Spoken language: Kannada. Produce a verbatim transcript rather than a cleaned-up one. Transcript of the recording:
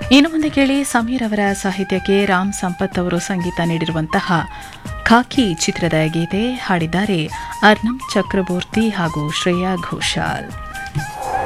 ಇನ್ನು ಮುಂದೆ ಕೇಳಿ ಸಮೀರ್ ಅವರ ಸಾಹಿತ್ಯಕ್ಕೆ ರಾಮ್ ಸಂಪತ್ ಅವರು ಸಂಗೀತ ನೀಡಿರುವಂತಹ ಖಾಕಿ ಚಿತ್ರದ ಗೀತೆ ಹಾಡಿದ್ದಾರೆ ಅರ್ನಮ್ ಚಕ್ರವರ್ತಿ ಹಾಗೂ ಶ್ರೇಯಾ ಘೋಷಾಲ್.